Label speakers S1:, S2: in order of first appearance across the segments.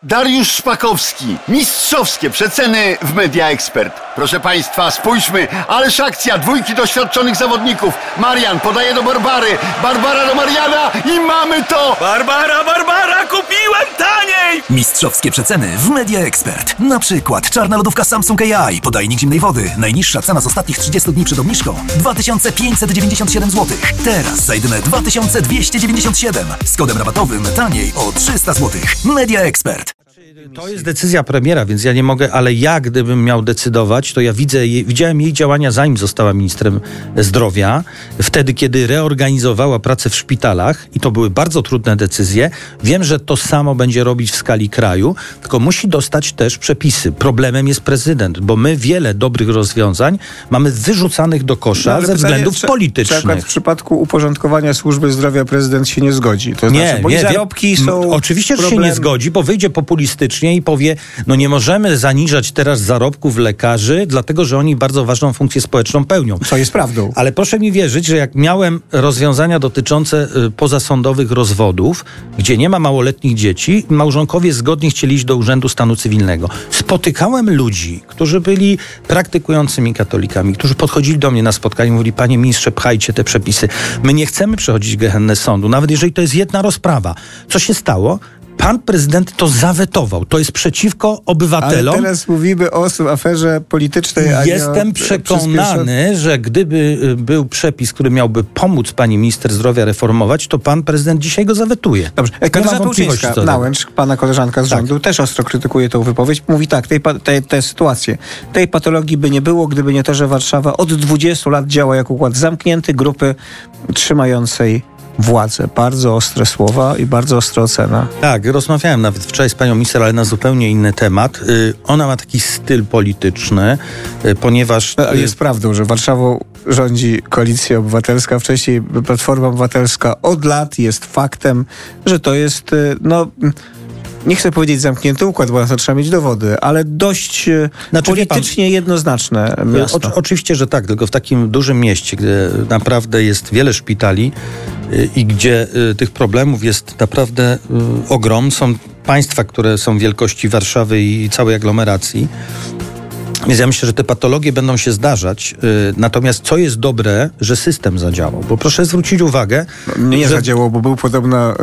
S1: Dariusz Szpakowski. Mistrzowskie przeceny w Media Expert. Proszę Państwa, spójrzmy, ależ akcja, dwójki doświadczonych zawodników. Marian podaje do Barbary, Barbara do Mariana i mamy to!
S2: Barbara, kupiłem taniej!
S3: Mistrzowskie przeceny w Media Expert. Na przykład czarna lodówka Samsung AI, podajnik zimnej wody. Najniższa cena z ostatnich 30 dni przed obniżką 2597 zł. Teraz za jedyne 2297. Z kodem rabatowym taniej o 300 zł. Media Expert.
S4: To jest decyzja premiera, więc ja nie mogę, ale ja gdybym miał decydować, to ja widziałem jej działania, zanim została ministrem zdrowia, wtedy kiedy reorganizowała pracę w szpitalach i to były bardzo trudne decyzje. Wiem, że to samo będzie robić w skali kraju, tylko musi dostać też przepisy. Problemem jest prezydent, bo my wiele dobrych rozwiązań mamy wyrzucanych do kosza ze względów politycznych.
S5: W przypadku uporządkowania służby zdrowia prezydent się nie zgodzi. To znaczy, bo zarobki są
S4: oczywiście, że się nie zgodzi, bo wyjdzie populistycznie i powie, no nie możemy zaniżać teraz zarobków lekarzy, dlatego, że oni bardzo ważną funkcję społeczną pełnią.
S5: Co jest prawdą.
S4: Ale proszę mi wierzyć, że jak miałem rozwiązania dotyczące pozasądowych rozwodów, gdzie nie ma małoletnich dzieci, małżonkowie zgodnie chcieli iść do Urzędu Stanu Cywilnego. Spotykałem ludzi, którzy byli praktykującymi katolikami, którzy podchodzili do mnie na spotkanie i mówili, panie ministrze, pchajcie te przepisy. My nie chcemy przechodzić gehennę sądu, nawet jeżeli to jest jedna rozprawa. Co się stało? Pan prezydent to zawetował. To jest przeciwko obywatelom.
S5: Ale teraz mówimy o aferze politycznej, a
S4: Jestem przekonany, że gdyby był przepis, który miałby pomóc pani minister zdrowia reformować, to pan prezydent dzisiaj go zawetuje.
S5: Dobrze. Katarzyna Pełczyńska-Nałęcz, pana koleżanka z rządu, też ostro krytykuje tę wypowiedź. Mówi tak, tę sytuację. Tej patologii by nie było, gdyby nie to, że Warszawa od 20 lat działa jako układ zamknięty grupy trzymającej władzę. Bardzo ostre słowa i bardzo ostra ocena.
S4: Tak, rozmawiałem nawet wczoraj z panią minister, ale na zupełnie inny temat. Ona ma taki styl polityczny, ponieważ...
S5: Jest prawdą, że Warszawą rządzi Koalicja Obywatelska, wcześniej Platforma Obywatelska. Od lat jest faktem, że to jest, nie chcę powiedzieć zamknięty układ, bo na to trzeba mieć dowody, ale dość politycznie jednoznaczne miasto.
S4: Oczywiście, że tak, tylko w takim dużym mieście, gdzie naprawdę jest wiele szpitali i gdzie tych problemów jest naprawdę ogrom. Są państwa, które są wielkości Warszawy i całej aglomeracji. Więc ja myślę, że te patologie będą się zdarzać. Natomiast co jest dobre, że system zadziałał. Bo proszę zwrócić uwagę...
S5: Nie zadziałał, bo był podobno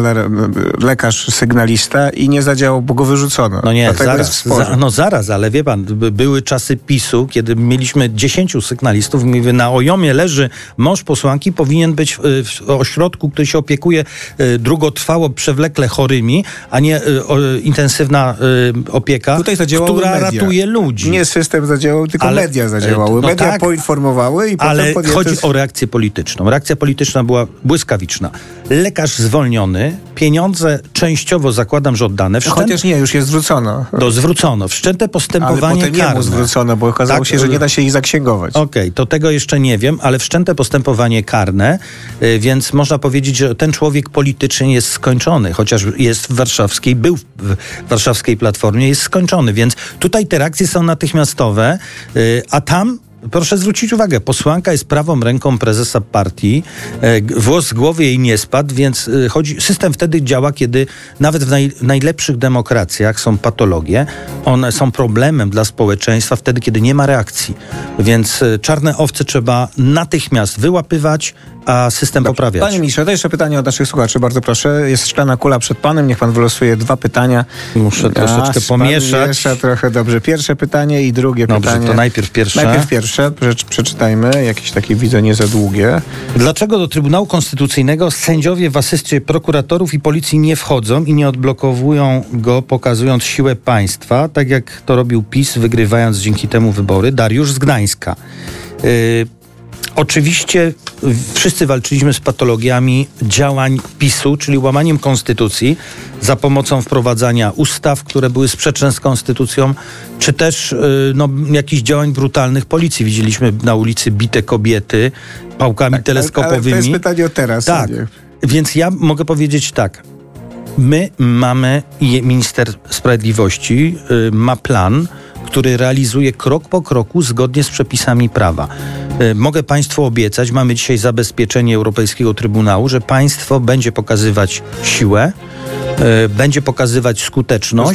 S5: lekarz sygnalista i nie zadziałał, bo go wyrzucono.
S4: No nie, zaraz, ale wie pan, były czasy PiS-u, kiedy mieliśmy 10 sygnalistów. Mówię, na Ojomie leży mąż posłanki, powinien być w ośrodku, który się opiekuje długotrwało, przewlekle chorymi, a nie intensywna opieka, która ratuje ludzi.
S5: Nie system zadziałał, tylko media zadziałały. Media poinformowały i
S4: potem chodzi o reakcję polityczną. Reakcja polityczna była błyskawiczna. Lekarz zwolniony, pieniądze częściowo zakładam, że oddane.
S5: Chociaż nie, już jest zwrócono.
S4: Zwrócono. Wszczęte postępowanie
S5: ale potem
S4: karne.
S5: Nie zwrócono, bo okazało się, że nie da się ich zaksięgować.
S4: Okej, to tego jeszcze nie wiem, ale wszczęte postępowanie karne, więc można powiedzieć, że ten człowiek politycznie jest skończony, chociaż jest był w warszawskiej Platformie, jest skończony, więc tutaj te reakcje są natychmiastowe, a tam proszę zwrócić uwagę, posłanka jest prawą ręką prezesa partii, włos z głowy jej nie spadł, więc system wtedy działa, kiedy nawet w najlepszych demokracjach są patologie, one są problemem dla społeczeństwa wtedy, kiedy nie ma reakcji. Więc czarne owce trzeba natychmiast wyłapywać, a system poprawiać.
S5: Panie ministrze, to jeszcze pytanie od naszych słuchaczy, bardzo proszę. Jest szklana kula przed panem, niech pan wylosuje 2 pytania.
S4: Muszę troszeczkę pomieszać.
S5: Miesza trochę, dobrze. Pierwsze pytanie i drugie pytanie.
S4: Dobrze, to najpierw pierwsze.
S5: Najpierw pierwsze, przeczytajmy, jakieś takie widzę nie za długie.
S4: Dlaczego do Trybunału Konstytucyjnego sędziowie w asyście prokuratorów i policji nie wchodzą i nie odblokowują go, pokazując siłę państwa, tak jak to robił PiS, wygrywając dzięki temu wybory? Dariusz z Gdańska. Oczywiście wszyscy walczyliśmy z patologiami działań PiS-u, czyli łamaniem konstytucji za pomocą wprowadzania ustaw, które były sprzeczne z konstytucją, czy też jakichś działań brutalnych policji. Widzieliśmy na ulicy bite kobiety pałkami teleskopowymi.
S5: Ale to jest pytanie o teraz.
S4: Tak, więc ja mogę powiedzieć tak. My mamy i minister sprawiedliwości ma plan, który realizuje krok po kroku zgodnie z przepisami prawa. Mogę państwu obiecać, mamy dzisiaj zabezpieczenie Europejskiego Trybunału, że państwo będzie pokazywać siłę, będzie pokazywać skuteczność.